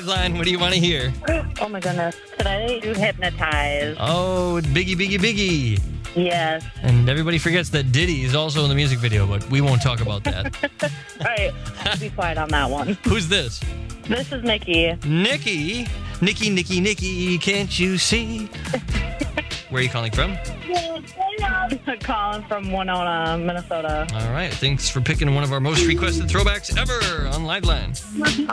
Liveline. What do you want to hear? Oh my goodness. Today you hypnotize. Oh, Biggie, Biggie, Biggie. Yes. And everybody forgets that Diddy is also in the music video, but we won't talk about that. All right. I'll be quiet on that one. Who's this? This is Nikki. Nikki. Nikki, can't you see? Where are you calling from? Calling from Winona, Minnesota. All right. Thanks for picking one of our most requested throwbacks ever on Liveline.